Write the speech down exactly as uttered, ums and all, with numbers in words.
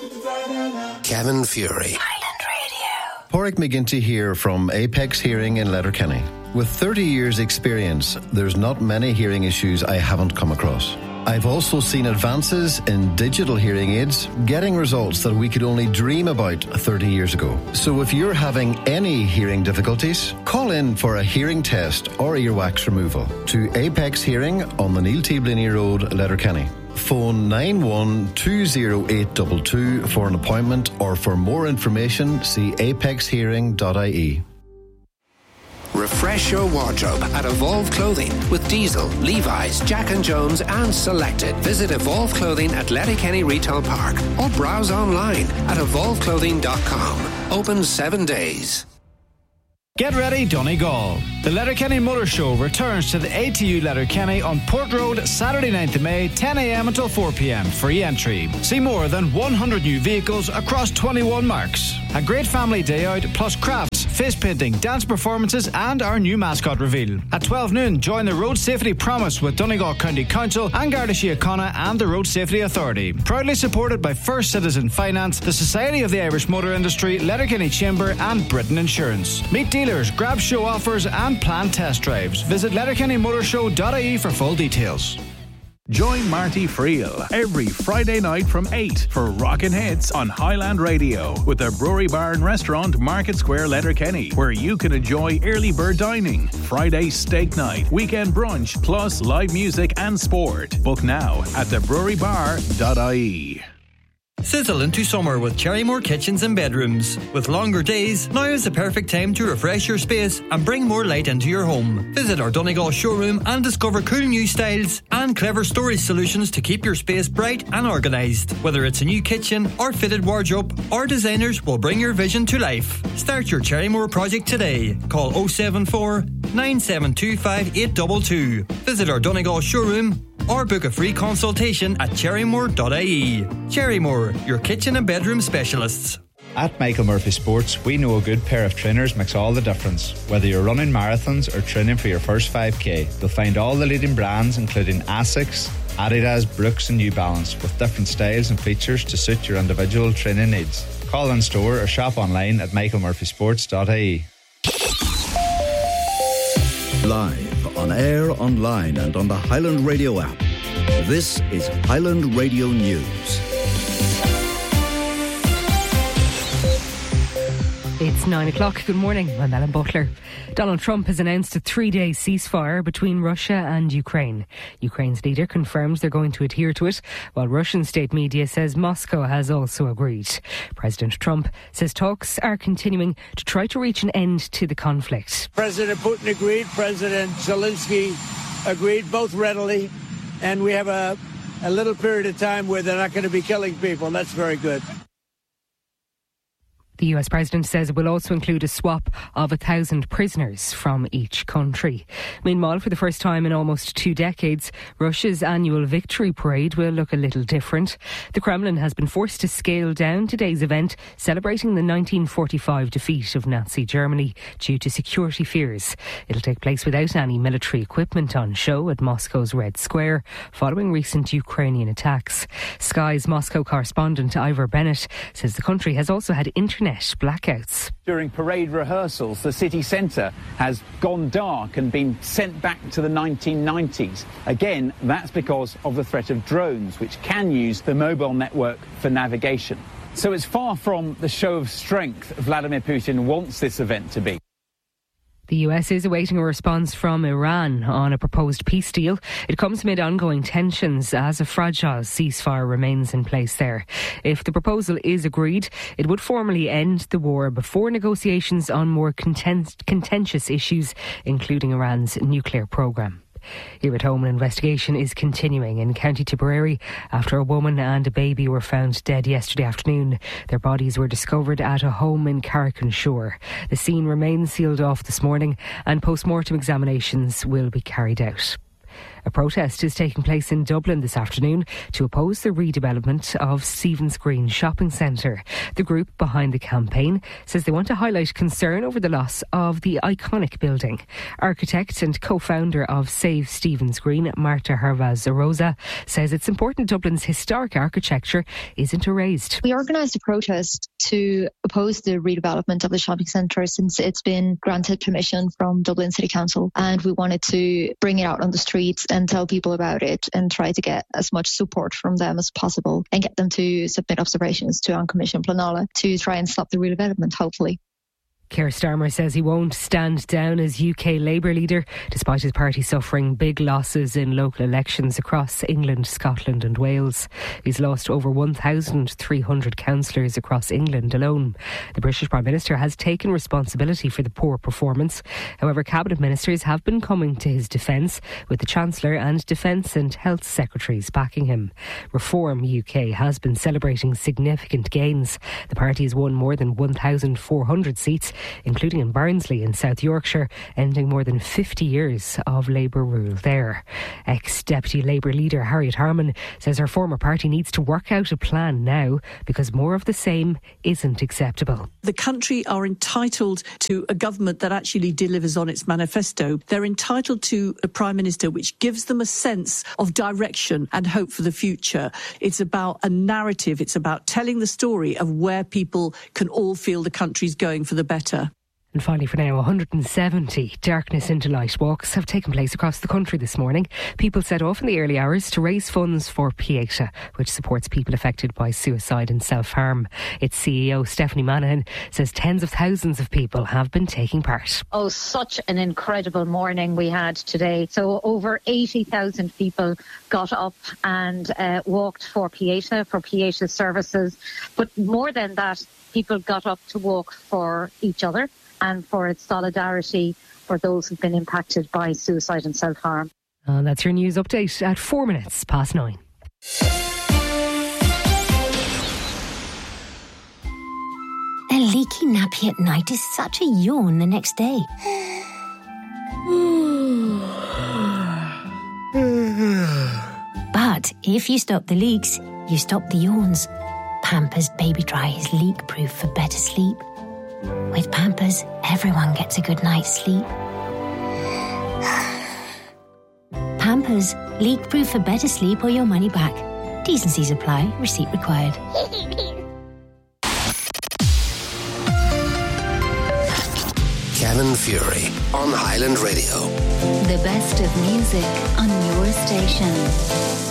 Kevin Fury. Highland Radio. Pádraig McGinty here from Apex Hearing in Letterkenny. With thirty years experience, there's not many hearing issues I haven't come across. I've also seen advances in digital hearing aids getting results that we could only dream about thirty years ago. So if you're having any hearing difficulties, call in for a hearing test or earwax removal to Apex Hearing on the Neil T. Bliney Road, Letterkenny. Phone nine one two zero eight two two for an appointment, or for more information see apex hearing dot I E. Refresh your wardrobe at Evolve Clothing with Diesel, Levi's, Jack and Jones and Selected. Visit Evolve Clothing at Letterkenny Retail Park or browse online at evolve clothing dot com. Open seven days. Get ready, Donegal. The Letterkenny Motor Show returns to the A T U Letterkenny on Port Road Saturday ninth of May, ten a.m. until four p.m. Free entry. See more than one hundred new vehicles across twenty-one marques. A great family day out, plus crafts, face painting, dance performances and our new mascot reveal. At twelve noon, join the Road Safety Promise with Donegal County Council and Garda Síochána and the Road Safety Authority. Proudly supported by First Citizen Finance, the Society of the Irish Motor Industry, Letterkenny Chamber and Britain Insurance. Meet dealers, grab show offers and plan test drives. Visit letterkenny motor show dot I E for full details. Join Marty Friel every Friday night from eight for Rockin' Hits on Highland Radio with the Brewery Bar and Restaurant, Market Square, Letterkenny, where you can enjoy early bird dining, Friday steak night, weekend brunch, plus live music and sport. Book now at the brewery bar dot I E. Sizzle into summer with Cherrymore Kitchens and Bedrooms. With longer days, now is the perfect time to refresh your space and bring more light into your home. Visit our Donegal showroom and discover cool new styles and clever storage solutions to keep your space bright and organised. Whether it's a new kitchen or fitted wardrobe, our designers will bring your vision to life. Start your Cherrymore project today. Call oh seven four, nine seven two five, eight two two. Visit our Donegal showroom or book a free consultation at cherrymore dot I E. Cherrymore, your kitchen and bedroom specialists. At Michael Murphy Sports, we know a good pair of trainers makes all the difference. Whether you're running marathons or training for your first five K, you'll find all the leading brands including Asics, Adidas, Brooks and New Balance, with different styles and features to suit your individual training needs. Call in store or shop online at michael murphy sports dot I E. Live, on air, online and on the Highland Radio app. This is Highland Radio News. It's nine o'clock. Good morning. I'm Ellen Butler. Donald Trump has announced a three-day ceasefire between Russia and Ukraine. Ukraine's leader confirms they're going to adhere to it, while Russian state media says Moscow has also agreed. President Trump says talks are continuing to try to reach an end to the conflict. President Putin agreed, President Zelensky agreed, both readily, and we have a, a little period of time where they're not going to be killing people, and that's very good. The U S President says it will also include a swap of a thousand prisoners from each country. Meanwhile, for the first time in almost two decades, Russia's annual victory parade will look a little different. The Kremlin has been forced to scale down today's event, celebrating the nineteen forty-five defeat of Nazi Germany due to security fears. It'll take place without any military equipment on show at Moscow's Red Square, following recent Ukrainian attacks. Sky's Moscow correspondent Ivor Bennett says the country has also had internet blackouts. During parade rehearsals, the city centre has gone dark and been sent back to the nineteen nineties. Again, that's because of the threat of drones, which can use the mobile network for navigation. So it's far from the show of strength Vladimir Putin wants this event to be. The U S is awaiting a response from Iran on a proposed peace deal. It comes amid ongoing tensions as a fragile ceasefire remains in place there. If the proposal is agreed, it would formally end the war before negotiations on more content- contentious issues, including Iran's nuclear programme. Here at home, an investigation is continuing in County Tipperary after a woman and a baby were found dead yesterday afternoon. Their bodies were discovered at a home in Carrick-on-Shore. The scene remains sealed off this morning and post-mortem examinations will be carried out. A protest is taking place in Dublin this afternoon to oppose the redevelopment of Stephen's Green shopping centre. The group behind the campaign says they want to highlight concern over the loss of the iconic building. Architect and co-founder of Save Stephen's Green, Marta Hervas-Rosa, says it's important Dublin's historic architecture isn't erased. We organised a protest to oppose the redevelopment of the shopping centre since it's been granted permission from Dublin City Council, and we wanted to bring it out on the streets and tell people about it and try to get as much support from them as possible and get them to submit observations to An Commission Pleanála to try and stop the redevelopment, hopefully. Keir Starmer says he won't stand down as U K Labour leader, despite his party suffering big losses in local elections across England, Scotland and Wales. He's lost over one thousand three hundred councillors across England alone. The British Prime Minister has taken responsibility for the poor performance. However, Cabinet Ministers have been coming to his defence, with the Chancellor and Defence and Health Secretaries backing him. Reform U K has been celebrating significant gains. The party has won more than one thousand four hundred seats, including in Barnsley in South Yorkshire, ending more than fifty years of Labour rule there. Ex-Deputy Labour leader Harriet Harman says her former party needs to work out a plan now because more of the same isn't acceptable. The country are entitled to a government that actually delivers on its manifesto. They're entitled to a Prime Minister which gives them a sense of direction and hope for the future. It's about a narrative. It's about telling the story of where people can all feel the country's going for the better. And finally for now, one hundred seventy Darkness into Light walks have taken place across the country this morning. People set off in the early hours to raise funds for Pieta, which supports people affected by suicide and self-harm. Its C E O, Stephanie Manahan, says tens of thousands of people have been taking part. Oh, such an incredible morning we had today. So over eighty thousand people got up and uh, walked for Pieta, for Pieta services. But more than that, people got up to walk for each other and for its solidarity for those who've been impacted by suicide and self-harm. And that's your news update at four minutes past nine. A leaky nappy at night is such a yawn the next day. But if you stop the leaks, you stop the yawns. Pampers Baby Dry is leak-proof for better sleep. With Pampers, everyone gets a good night's sleep. Pampers, leak-proof for better sleep or your money back. T's and C's apply. Receipt required. Kevin Fury on Highland Radio. The best of music on your station.